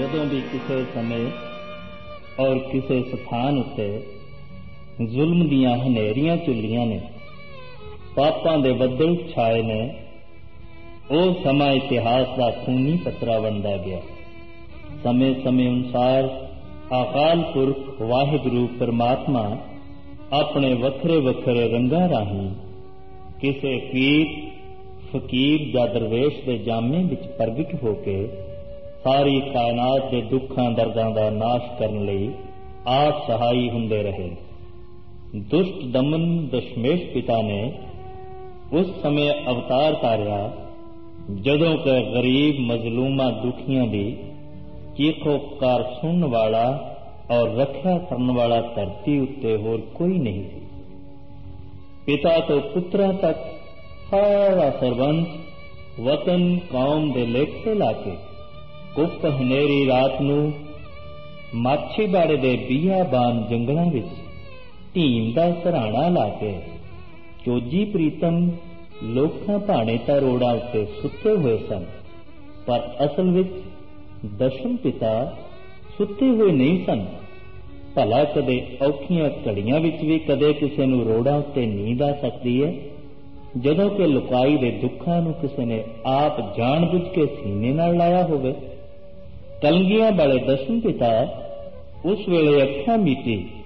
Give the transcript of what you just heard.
जदों भी किसी समय और किसी स्थान उत्ते जुल्म दियां हनेरियां झुल्लियां ने, पापां दे बदल छाए ने, ਉਹ ਸਮਾਂ ਇਤਿਹਾਸ ਦਾ ਖੂਨੀ ਪੱਤਰਾ ਬਣਦਾ ਗਿਆ। ਸਮੇਂ ਸਮੇਂ ਅਨੁਸਾਰ ਅਕਾਲ ਪੁਰਖ ਵਾਹਿਗੁਰੂ ਪਰਮਾਤਮਾ ਆਪਣੇ ਵੱਖਰੇ ਵੱਖਰੇ ਰੰਗਾਂ ਰਾਹੀਂ ਕਿਸੇ ਪੀਰ, ਫਕੀਰ ਜਾਂ ਦਰਵੇਸ਼ ਦੇ ਜਾਮੇ ਵਿੱਚ ਪ੍ਰਗਟ ਹੋ ਕੇ ਸਾਰੀ ਕਾਇਨਾਤ ਦੇ ਦੁੱਖਾਂ ਦਰਦਾਂ ਦਾ ਨਾਸ਼ ਕਰਨ ਲਈ ਆਪ ਸਹਾਈ ਹੁੰਦੇ ਰਹੇ। ਦੁਸ਼ਟ ਦਮਨ ਦਸ਼ਮੇਸ਼ ਪਿਤਾ ਨੇ ਉਸ ਸਮੇਂ ਅਵਤਾਰ ਧਾਰਿਆ ਜਦੋਂ ਕਿ ਗਰੀਬ ਮਜ਼ਲੂਮਾਂ ਦੁਖੀਆਂ ਦੀ ਚੀਖੋ ਪੁਕਾਰ ਸੁਣਨ ਵਾਲਾ ਔਰ ਰੱਖਿਆ ਕਰਨ ਵਾਲਾ ਧਰਤੀ ਉੱਤੇ ਹੋਰ ਕੋਈ ਨਹੀਂ ਸੀ। ਪਿਤਾ ਤੋਂ ਪੁੱਤਰਾਂ ਤੱਕ ਸਾਰਾ ਸਰਬੰਸ ਵਤਨ ਕੌਮ ਦੇ ਲੇਖੇ ਲਾ ਕੇ ਗੁਪਤ ਹਨੇਰੀ ਰਾਤ ਨੂੰ ਮਾਛੀਵਾੜੇ ਦੇ ਬੀਆਬਾਨ ਜੰਗਲਾਂ ਵਿੱਚ ਢੀਮ ਦਾ ਸਰਾਣਾ ਲਾ ਕੇ ਚੋਜੀ ਪ੍ਰੀਤਮ ਲੋਕਾਂ ਭਾਣੇ ਤਾਂ ਰੋੜਾਂ ਉੱਤੇ ਸੁੱਤੇ ਹੋਏ ਸਨ, ਪਰ ਅਸਲ ਵਿੱਚ ਦਸ਼ਮ ਪਿਤਾ ਸੁੱਤੇ ਹੋਏ ਨਹੀਂ ਸਨ। ਭਲਾ ਕਦੇ ਔਖੀਆਂ ਘੜੀਆਂ ਵਿੱਚ ਵੀ ਕਦੇ ਕਿਸੇ ਨੂੰ ਰੋੜਾਂ ਉੱਤੇ ਨੀਂਦ ਆ ਸਕਦੀ ਹੈ, ਜਦੋਂ ਕਿ ਲੁਕਾਈ ਦੇ ਦੁੱਖਾਂ ਨੂੰ ਕਿਸੇ ਨੇ ਆਪ ਜਾਣ ਬੁੱਝ ਕੇ ਸੀਨੇ ਨਾਲ ਲਾਇਆ ਹੋਵੇ। ਕਲਗੀਆਂ ਵਾਲੇ ਦਸ਼ਮ ਪਿਤਾ ਉਸ ਵੇਲੇ ਅੱਖਾਂ ਮੀਟੀ